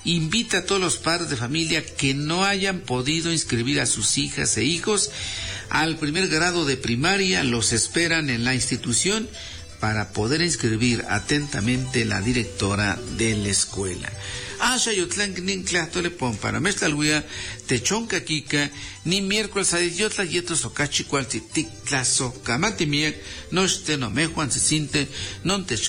invita a todos los padres de familia que no hayan podido inscribir a sus hijas e hijos al primer grado de primaria. Los esperan en la institución para poder inscribir atentamente la directora de la escuela. Shayotlan nin tlahtole pon para meztlalhuia techonca kika ni miércoles ayotla yetos okachi cualtitic tlazo camatimiek nochte no mejuan se sinte non